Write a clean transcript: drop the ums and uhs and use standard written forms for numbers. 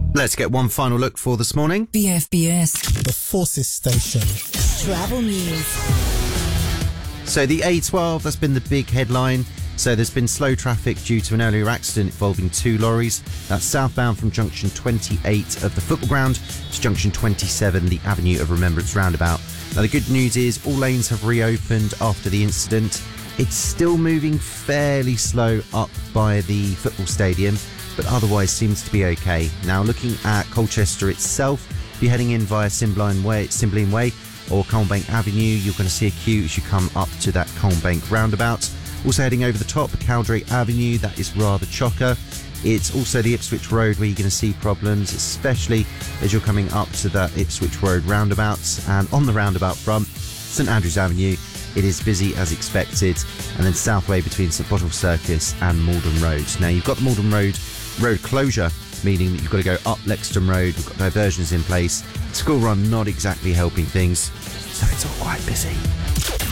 Let's get one final look for this morning. BFBS. The Forces Station. Travel news. So the A12, that's been the big headline. So there's been slow traffic due to an earlier accident involving 2 lorries. That's southbound from junction 28 of the football ground to junction 27, the Avenue of Remembrance roundabout. Now the good news is all lanes have reopened after the incident. It's still moving fairly slow up by the football stadium, but otherwise seems to be okay. Now looking at Colchester itself, if you're heading in via Cymbeline Way or Colnbank Avenue, you're going to see a queue as you come up to that Colnbank roundabout. Also heading over the top, Cowdray Avenue, that is rather chocker. It's also the Ipswich Road where you're going to see problems, especially as you're coming up to that Ipswich Road roundabouts. And on the roundabout front, St Andrews Avenue, it is busy as expected. And then Southway between St Botolph Circus and Malden Road. Now you've got the Malden Road closure, meaning that you've got to go up Lexington Road. We've got diversions in place. School run not exactly helping things, so it's all quite busy.